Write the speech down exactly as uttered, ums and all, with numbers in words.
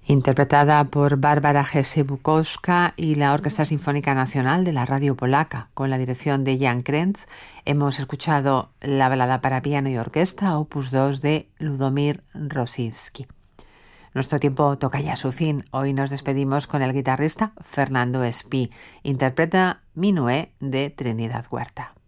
Interpretada por Bárbara Gese-Bukowska y la Orquesta Sinfónica Nacional de la Radio Polaca, con la dirección de Jan Krenz, hemos escuchado la balada para piano y orquesta, opus dos de Ludomir Rosiewski. Nuestro tiempo toca ya su fin. Hoy nos despedimos con el guitarrista Fernando Espí. Interpreta Minué de Trinidad Huerta.